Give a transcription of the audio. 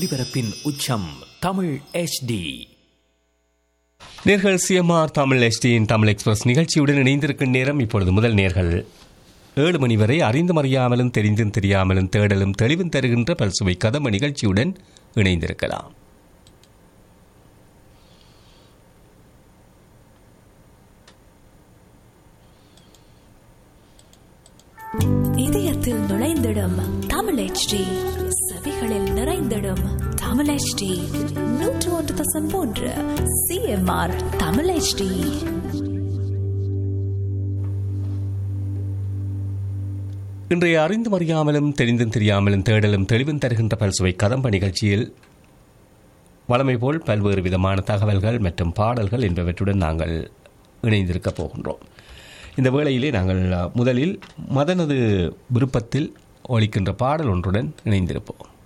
ஒலிபரப்பின் உச்சம் தமிழ் HD. நேர்கள் சிஎம்ஆர் தமிழ் HDயின் தமிழ் எக்ஸ்பிரஸ் நிகழ்ச்சியுடன் இணைந்திருக்கும் நேரம் இப்பொழுது முதல் நேர்கள் 7 மணி வரை அறிந்தும் அறியாமலும் தெரிந்தும் தெரியாமலும் தேடலும் தெளிவும் தருகின்ற பல்சுவை கதம்ப நிகழ்ச்சியுடன் இணைந்திருக்கலாம். இதயத்தில் நுழைந்திடும் தமிழ் HD, செவிகளில் நிறைந்திடும் Tamil HD, 101.3 CMR Tamil HD. இன்றைய அறிந்தும் அறியாமலும் தெரிந்தும் தெரியாமலும் தேடலும் தெளிவும் தருகின்ற பல்சுவை கதம்ப நிகழ்ச்சியில் வழமை போல் பல்வேறு விதமான தகவல்கள் மற்றும் பாடல்கள் என்பவற்றுடன் நாங்கள் இணைந்திருக்கப் போகின்றோம். இந்த வேளையிலே நாங்கள் முதலில் மதனது விருப்பத்தில் ஒலிக்கின்ற பாடல் ஒன்றுடன் இணைந்திருப்போம்.